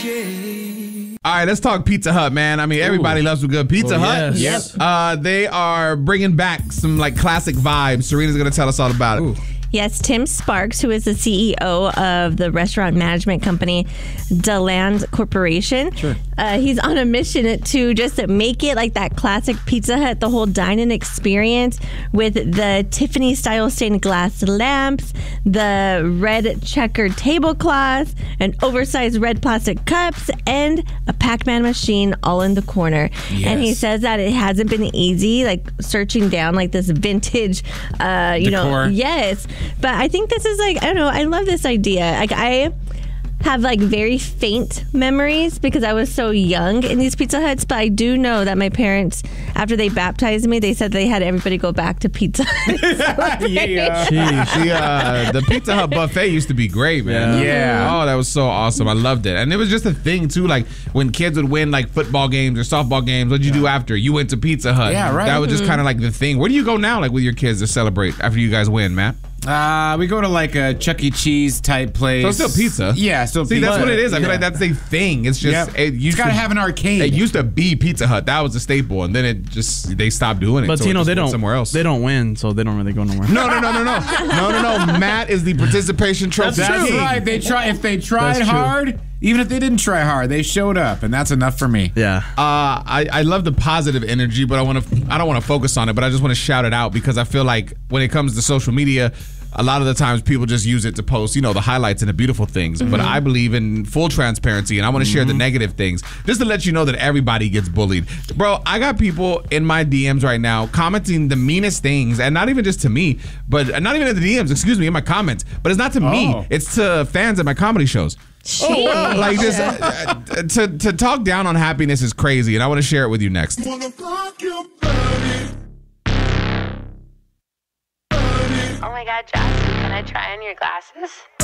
All right, let's talk Pizza Hut, man. I mean, everybody loves a good Pizza Hut. Yes. They are bringing back some like classic vibes. Serena's going to tell us all about it. Yes, Tim Sparks, who is the CEO of the restaurant management company DeLand Corporation. Sure. He's on a mission to just make it like that classic Pizza Hut, the whole dine-in experience with the Tiffany-style stained glass lamps, the red checkered tablecloths, and oversized red plastic cups, and a Pac-Man machine all in the corner. Yes. And he says that it hasn't been easy, like searching down like this vintage, Decor. Yes. But I think this is I don't know, I love this idea. Like I have very faint memories because I was so young in these Pizza Huts, but I do know that my parents, after they baptized me, they said they had everybody go back to Pizza Hut. The Pizza Hut buffet used to be great, man. Yeah. Oh, that was so awesome. I loved it. And it was just a thing, too, like when kids would win football games or softball games, what'd you do after? You went to Pizza Hut. Yeah, right. That was just kind of like the thing. Where do you go now, with your kids to celebrate after you guys win, Matt? We go to a Chuck E. Cheese type place. So it's still pizza. Yeah, still See, pizza. that's what it is. I feel like that's a thing. It's just It's got to have an arcade. It used to be Pizza Hut. That was a staple, and then they stopped doing it. But so Tino, it they went don't somewhere else. They don't win, so they don't really go nowhere. No. Matt is the participation trophy. That's king. right. If they tried That's true. hard, even if they didn't try hard, they showed up, and that's enough for me. Yeah. I love the positive energy, but I don't want to focus on it, but I just want to shout it out because I feel like when it comes to social media, a lot of the times people just use it to post, the highlights and the beautiful things. But I believe in full transparency, and I want to share the negative things just to let you know that everybody gets bullied. Bro, I got people in my DMs right now commenting the meanest things, and not even just to me, but not even in the DMs, excuse me, in my comments. But it's not to me, it's to fans at my comedy shows. Like this, to talk down on happiness is crazy, and I want to share it with you next. Oh my God, Josh, can I try on your glasses?